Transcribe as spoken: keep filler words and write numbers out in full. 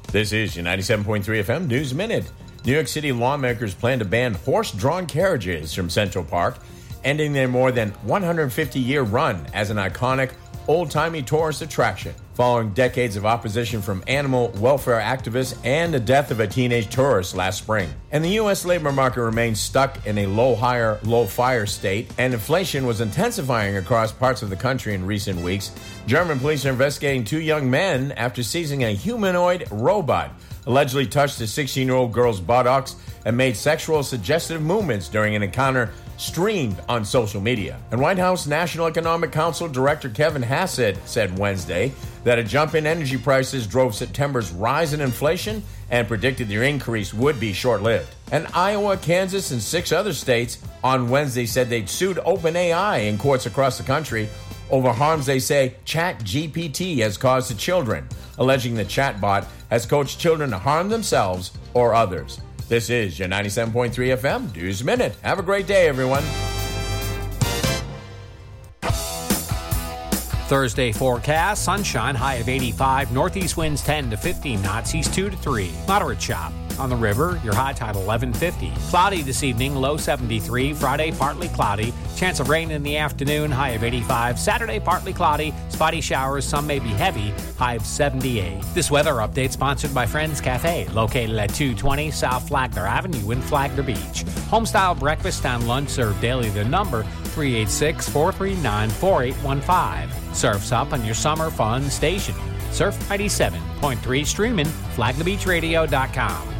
This is your ninety-seven point three F M News Minute. New York City lawmakers plan to ban horse-drawn carriages from Central Park, ending their more than one hundred fifty year run as an iconic, old-timey tourist attraction, following decades of opposition from animal welfare activists and the death of a teenage tourist last spring. And the U S labor market remains stuck in a low-hire, low-fire state, and inflation was intensifying across parts of the country in recent weeks. German police are investigating two young men after seizing a humanoid robot, allegedly touched a sixteen-year-old girl's buttocks and made sexual suggestive movements during an encounter streamed on social media. And White House National Economic Council Director Kevin Hassett said Wednesday that a jump in energy prices drove September's rise in inflation and predicted their increase would be short-lived. And Iowa, Kansas, and six other states on Wednesday said they'd sued OpenAI in courts across the country over harms they say ChatGPT has caused to children, alleging the chatbot has coached children to harm themselves or others. This is your ninety-seven point three F M News Minute. Have a great day, everyone. Thursday forecast, sunshine, high of eighty-five, northeast winds ten to fifteen knots, east two to three. Moderate chop. On the river, your high tide eleven fifty. Cloudy this evening, low seventy-three. Friday, partly cloudy. Chance of rain in the afternoon, high of eighty-five. Saturday, partly cloudy. Spotty showers, some may be heavy, high of seventy-eight. This weather update sponsored by Friends Cafe, located at two twenty South Flagler Avenue in Flagler Beach. Homestyle breakfast and lunch served daily. The number three eight six, four three nine, four eight one five. Surfs up on your summer fun station. Surf ninety-seven point three streaming, flagler beach radio dot com.